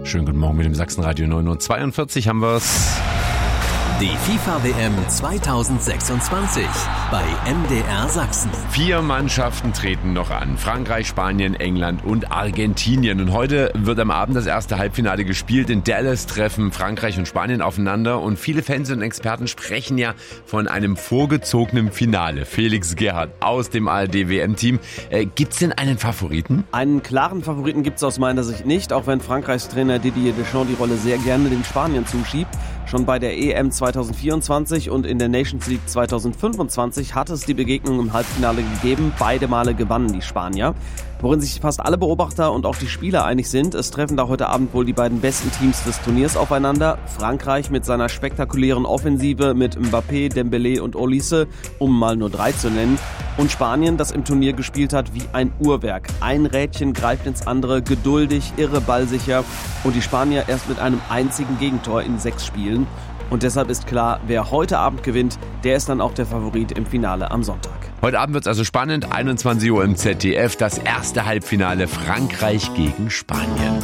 Schönen guten Morgen mit dem Sachsenradio 9:42 haben wir's. Die FIFA-WM 2026 bei MDR Sachsen. 4 Mannschaften treten noch an. Frankreich, Spanien, England und Argentinien. Und heute wird am Abend das erste Halbfinale gespielt. In Dallas treffen Frankreich und Spanien aufeinander. Und viele Fans und Experten sprechen ja von einem vorgezogenen Finale. Felix Gerhardt aus dem ARD-WM-Team. Gibt's denn einen Favoriten? Einen klaren Favoriten gibt's aus meiner Sicht nicht, auch wenn Frankreichs Trainer Didier Deschamps die Rolle sehr gerne den Spaniern zuschiebt. Schon bei der EM 2024 und in der Nations League 2025 hat es die Begegnung im Halbfinale gegeben. Beide Male gewannen die Spanier. Worin sich fast alle Beobachter und auch die Spieler einig sind, es treffen da heute Abend wohl die beiden besten Teams des Turniers aufeinander. Frankreich mit seiner spektakulären Offensive mit Mbappé, Dembélé und Olise, um mal nur 3 zu nennen. Und Spanien, das im Turnier gespielt hat wie ein Uhrwerk. Ein Rädchen greift ins andere, geduldig, irre ballsicher. Und die Spanier erst mit einem einzigen Gegentor in 6 Spielen. Und deshalb ist klar, wer heute Abend gewinnt, der ist dann auch der Favorit im Finale am Sonntag. Heute Abend wird's also spannend. 21 Uhr im ZDF. Das erste Halbfinale Frankreich gegen Spanien.